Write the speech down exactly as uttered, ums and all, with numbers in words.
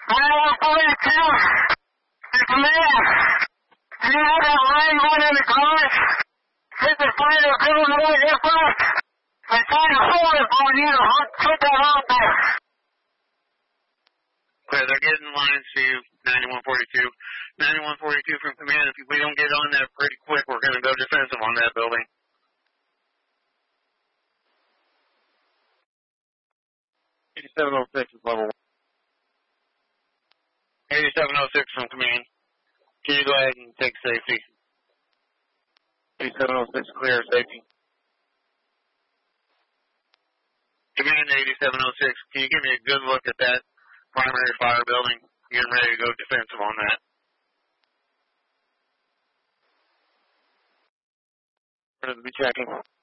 nine one forty-two, the command. Do you have that line going in the cars? Hit the final cover right here first. And trying to hold it for you to put that out there. Okay, they're getting lines to you, ninety-one forty-two. ninety-one forty-two from command. If we don't get on that pretty quick, we're going to go defensive on that building. eighty-seven oh six is level one. eighty-seven oh six from command. Can you go ahead and take safety? eighty-seven oh six clear, safety. Command eighty-seven oh six, can you give me a good look at that primary fire building? Getting ready to go defensive on that. We're going to be checking.